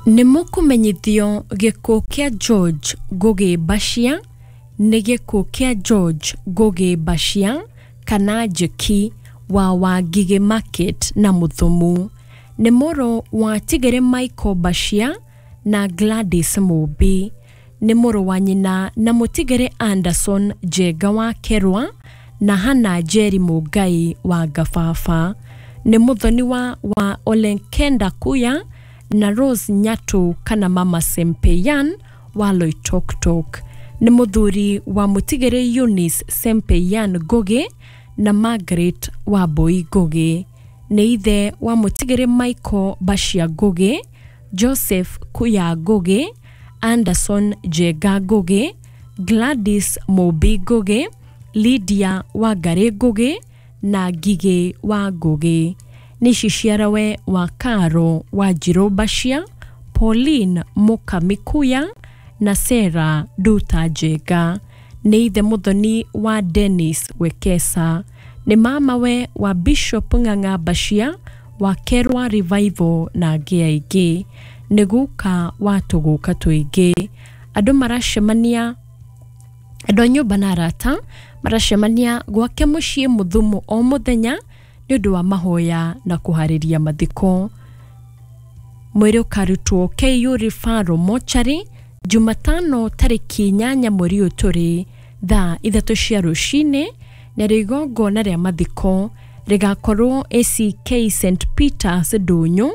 Nimukumenyithio gikuo kia George Ngugi Bashia ni gikuo kia George Ngugi Bashia kana Njeki wa Wangige Market na Muthumu. Ni moro wa Tigere Michael Bashia na Gladys Mubi. Ni moro wa nyina na Mutigere Anderson Jega wa Kerwa na Hana Jerry Mugai wa Gafafa. Ni muthoni wa Olenkenda Kuya na Rose Nyatu kana Mama Sempeyan wa Loitoktok. Ni muthuri wa Mutigere Eunice Sempeyan Ngugi na Margaret wa Boi Ngugi. Ni ithe wa Mutigere Michael Bashia Ngugi, Joseph Kuya Ngugi, Anderson Jega Ngugi, Gladys Mubi Ngugi, Lydia wa Ngari Ngugi na Ngige wa Ngugi. Ni ciciarawe wa Karo wa Njiro Bashia, Pauline Mukamikuya na Sarah Duta Jega. Ni ithe muthoni wa Dennis Wekesa. Ni mamawe wa Bishop Ng'ang'a Bashia wa Kerwa Revival na Ngiaigi. Ni guka wa Tuguka Tuingi. Andu maracemania andu nyumba na arata maracemania gwake mucii Muthumu o muthenya ni undu wa mahoya na kuhariria mathiko. Mwiri ukarutwo KU Referral Mortuary Jumatano tariki 8 mweri uyu turi thaa 3 cia rucini na rigongona ria mathiko rigakorwo ACK St Peter's Ndunyu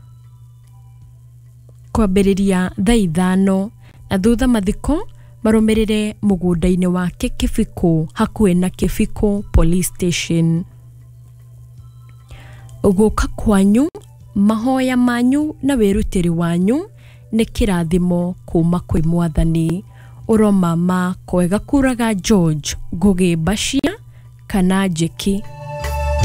kwambiriria thaa 5 na thutha mathiko marumirire mugunda-ini wake Kifiko hakuhi na Kifiko Police Station. Uguka kwanyu, mahoya manyu na wirutiri wanyu ni kirathimo kuma kwi Mwathani. Uromama kwega kuraga George Ngugi Bashia kana Njeki.